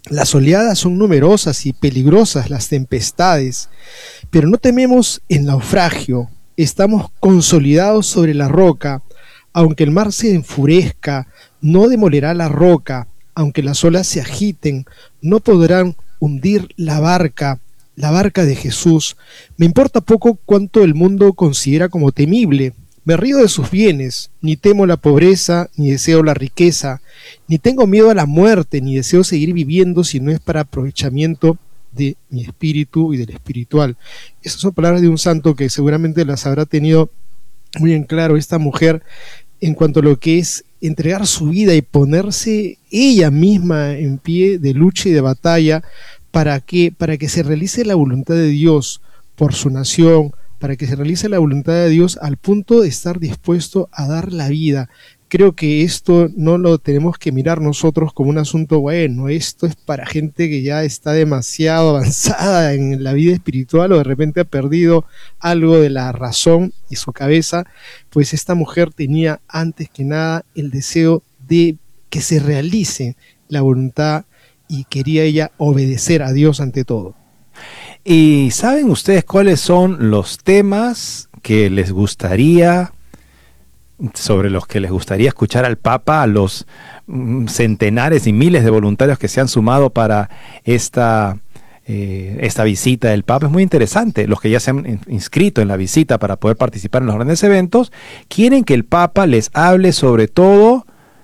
Las oleadas son numerosas y peligrosas, las tempestades, pero no tememos el naufragio. Estamos consolidados sobre la roca. Aunque el mar se enfurezca, no demolerá la roca. Aunque las olas se agiten, no podrán hundir la barca de Jesús. Me importa poco cuánto el mundo considera como temible. Me río de sus bienes, ni temo la pobreza, ni deseo la riqueza, ni tengo miedo a la muerte, ni deseo seguir viviendo si no es para aprovechamiento de mi espíritu y del espiritual. Esas son palabras de un santo que seguramente las habrá tenido muy en claro esta mujer en cuanto a lo que es entregar su vida y ponerse ella misma en pie de lucha y de batalla. ¿Para qué? Para que se realice la voluntad de Dios por su nación, para que se realice la voluntad de Dios al punto de estar dispuesto a dar la vida. Creo que esto no lo tenemos que mirar nosotros como un asunto bueno, esto es para gente que ya está demasiado avanzada en la vida espiritual o de repente ha perdido algo de la razón y su cabeza. Pues esta mujer tenía antes que nada el deseo de que se realice la voluntad y quería ella obedecer a Dios ante todo. ¿Y saben ustedes cuáles son los temas que les gustaría, sobre los que les gustaría escuchar al Papa, a los centenares y miles de voluntarios que se han sumado para esta visita del Papa? Es muy interesante. Los que ya se han inscrito en la visita para poder participar en los grandes eventos, quieren que el Papa les hable sobre todo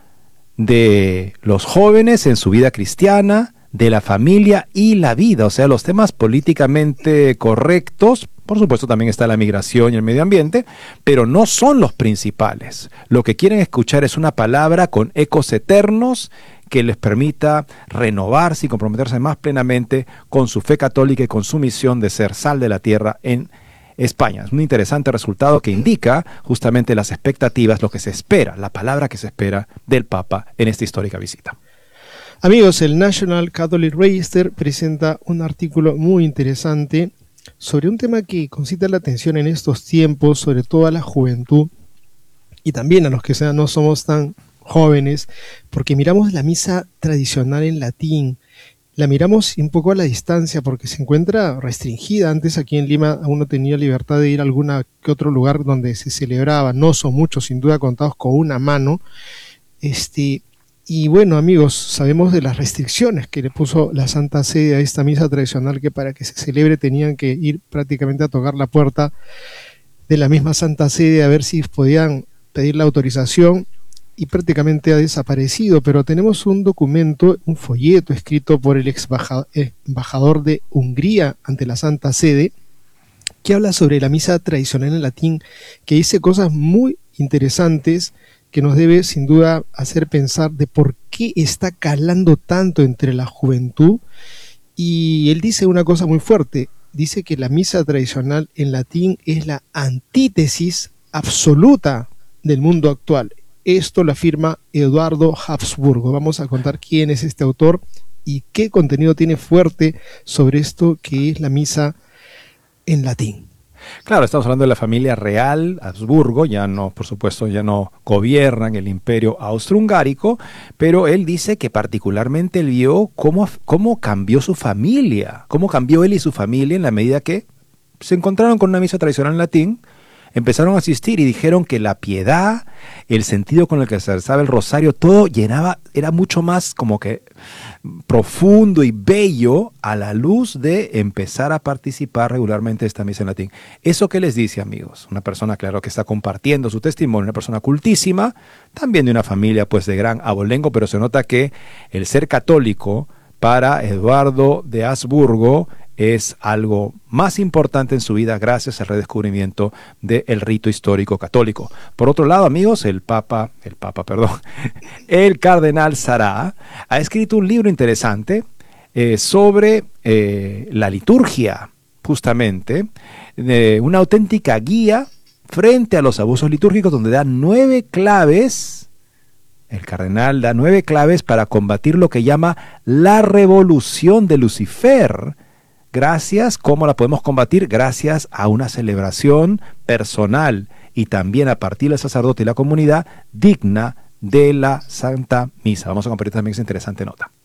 de los jóvenes en su vida cristiana, de la familia y la vida, o sea, los temas políticamente correctos. Por supuesto también está la migración y el medio ambiente, pero no son los principales. Lo que quieren escuchar es una palabra con ecos eternos que les permita renovarse y comprometerse más plenamente con su fe católica y con su misión de ser sal de la tierra en España. Es un interesante resultado que indica justamente las expectativas, lo que se espera, la palabra que se espera del Papa en esta histórica visita. Amigos, el National Catholic Register presenta un artículo muy interesante sobre un tema que concita la atención en estos tiempos, sobre todo a la juventud y también a los que no somos tan jóvenes, porque miramos la misa tradicional en latín, la miramos un poco a la distancia porque se encuentra restringida. Antes aquí en Lima aún no tenía libertad de ir a alguna que otro lugar donde se celebraba, no son muchos, sin duda contados con una mano. Y bueno, amigos, sabemos de las restricciones que le puso la Santa Sede a esta misa tradicional, que para que se celebre tenían que ir prácticamente a tocar la puerta de la misma Santa Sede a ver si podían pedir la autorización, y prácticamente ha desaparecido. Pero tenemos un documento, un folleto escrito por el embajador de Hungría ante la Santa Sede, que habla sobre la misa tradicional en latín, que dice cosas muy interesantes que nos debe sin duda hacer pensar de por qué está calando tanto entre la juventud. Y él dice una cosa muy fuerte, dice que la misa tradicional en latín es la antítesis absoluta del mundo actual. Esto lo afirma Eduardo Habsburgo. Vamos a contar quién es este autor y qué contenido tiene fuerte sobre esto que es la misa en latín. Claro, estamos hablando de la familia real, Habsburgo, ya no, por supuesto, ya no gobiernan el imperio austrohungárico, pero él dice que particularmente él vio cómo cambió su familia, cómo cambió él y su familia en la medida que se encontraron con una misa tradicional en latín, empezaron a asistir y dijeron que la piedad, el sentido con el que se rezaba el rosario, todo era mucho más como que profundo y bello a la luz de empezar a participar regularmente de esta misa en latín. ¿Eso qué les dice, amigos? Una persona, claro, que está compartiendo su testimonio, una persona cultísima, también de una familia pues de gran abolengo, pero se nota que el ser católico para Eduardo de Habsburgo es algo más importante en su vida gracias al redescubrimiento del rito histórico católico. Por otro lado, amigos, el cardenal Sará ha escrito un libro interesante sobre la liturgia, justamente, una auténtica guía frente a los abusos litúrgicos, donde da 9 claves. El cardenal da 9 claves para combatir lo que llama la revolución de Lucifer. ¿Cómo la podemos combatir? Gracias a una celebración personal y también a partir del sacerdote y la comunidad digna de la Santa Misa. Vamos a compartir también esa interesante nota.